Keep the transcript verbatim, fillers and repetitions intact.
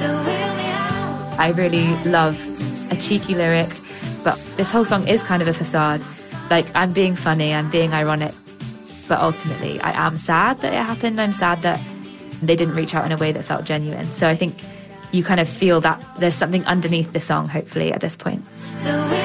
I really love a cheeky lyric, but this whole song is kind of a facade. Like, I'm being funny, I'm being ironic, but ultimately I am sad that it happened. I'm sad that they didn't reach out in a way that felt genuine. So I think you kind of feel that there's something underneath the song, hopefully, at this point. So